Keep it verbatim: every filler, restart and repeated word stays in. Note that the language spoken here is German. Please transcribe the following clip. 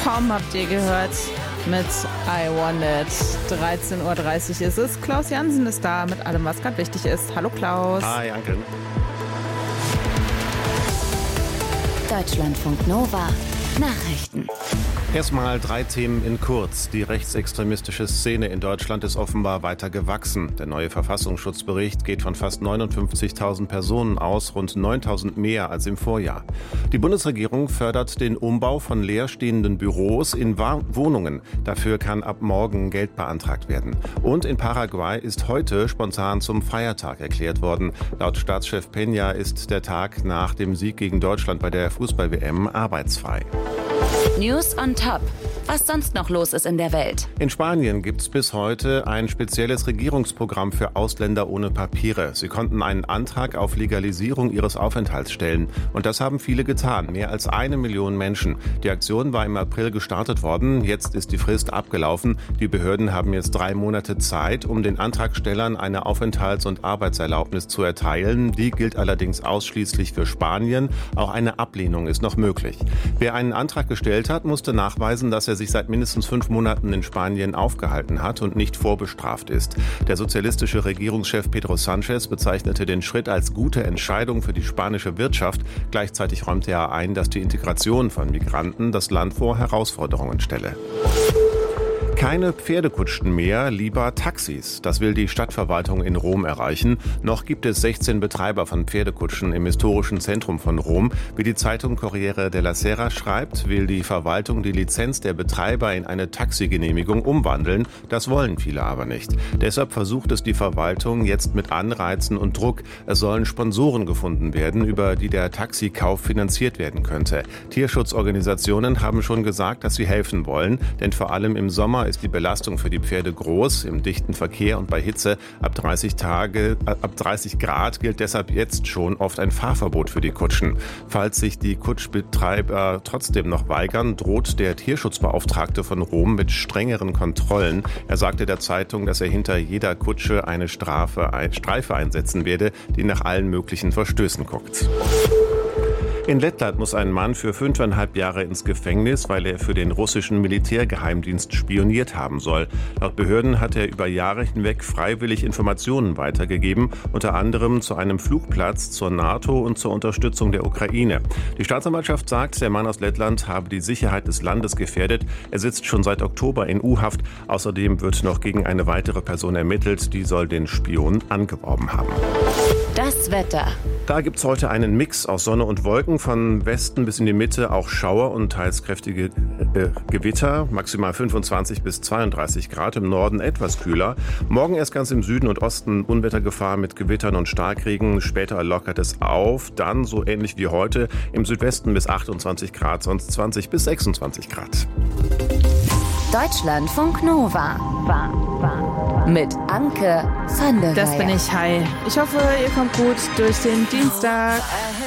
Tom habt ihr gehört mit I Want It. dreizehn Uhr dreißig ist es. Klaus Jansen ist da mit allem, was gerade wichtig ist. Hallo Klaus. Hi, Anke. Deutschlandfunk Nova. Nachrichten. Erstmal drei Themen in kurz. Die rechtsextremistische Szene in Deutschland ist offenbar weiter gewachsen. Der neue Verfassungsschutzbericht geht von fast neunundfünfzigtausend Personen aus, rund neuntausend mehr als im Vorjahr. Die Bundesregierung fördert den Umbau von leerstehenden Büros in Wohnungen. Dafür kann ab morgen Geld beantragt werden. Und in Paraguay ist heute spontan zum Feiertag erklärt worden. Laut Staatschef Peña ist der Tag nach dem Sieg gegen Deutschland bei der Fußball-W M arbeitsfrei. News on Top. Was sonst noch los ist in der Welt. In Spanien gibt es bis heute ein spezielles Regierungsprogramm für Ausländer ohne Papiere. Sie konnten einen Antrag auf Legalisierung ihres Aufenthalts stellen. Und das haben viele getan, mehr als eine Million Menschen. Die Aktion war im April gestartet worden. Jetzt ist die Frist abgelaufen. Die Behörden haben jetzt drei Monate Zeit, um den Antragstellern eine Aufenthalts- und Arbeitserlaubnis zu erteilen. Die gilt allerdings ausschließlich für Spanien. Auch eine Ablehnung ist noch möglich. Wer einen Antrag gestellt hat, musste nachweisen, dass er sich seit mindestens fünf Monaten in Spanien aufgehalten hat und nicht vorbestraft ist. Der sozialistische Regierungschef Pedro Sánchez bezeichnete den Schritt als gute Entscheidung für die spanische Wirtschaft. Gleichzeitig räumte er ein, dass die Integration von Migranten das Land vor Herausforderungen stelle. Keine Pferdekutschen mehr, lieber Taxis. Das will die Stadtverwaltung in Rom erreichen. Noch gibt es sechzehn Betreiber von Pferdekutschen im historischen Zentrum von Rom. Wie die Zeitung Corriere della Sera schreibt, will die Verwaltung die Lizenz der Betreiber in eine Taxigenehmigung umwandeln. Das wollen viele aber nicht. Deshalb versucht es die Verwaltung jetzt mit Anreizen und Druck. Es sollen Sponsoren gefunden werden, über die der Taxikauf finanziert werden könnte. Tierschutzorganisationen haben schon gesagt, dass sie helfen wollen, denn vor allem im Sommer ist die Belastung für die Pferde groß, im dichten Verkehr und bei Hitze. Ab dreißig Tage, ab dreißig Grad gilt deshalb jetzt schon oft ein Fahrverbot für die Kutschen. Falls sich die Kutschbetreiber trotzdem noch weigern, droht der Tierschutzbeauftragte von Rom mit strengeren Kontrollen. Er sagte der Zeitung, dass er hinter jeder Kutsche eine Strafe, eine Streife einsetzen werde, die nach allen möglichen Verstößen guckt. In Lettland muss ein Mann für fünfeinhalb Jahre ins Gefängnis, weil er für den russischen Militärgeheimdienst spioniert haben soll. Laut Behörden hat er über Jahre hinweg freiwillig Informationen weitergegeben, unter anderem zu einem Flugplatz, zur NATO und zur Unterstützung der Ukraine. Die Staatsanwaltschaft sagt, der Mann aus Lettland habe die Sicherheit des Landes gefährdet. Er sitzt schon seit Oktober in U-Haft. Außerdem wird noch gegen eine weitere Person ermittelt, die soll den Spion angeworben haben. Das Wetter. Da gibt es heute einen Mix aus Sonne und Wolken. Von Westen bis in die Mitte auch Schauer und teils kräftige äh, Gewitter. Maximal fünfundzwanzig bis zweiunddreißig Grad. Im Norden etwas kühler. Morgen erst ganz im Süden und Osten Unwettergefahr mit Gewittern und Starkregen. Später lockert es auf. Dann so ähnlich wie heute im Südwesten bis achtundzwanzig Grad. Sonst zwanzig bis sechsundzwanzig Grad. Deutschlandfunk Nova. Mit Anke van der Weyer. Das bin ich, hi. Ich hoffe, ihr kommt gut durch den Dienstag.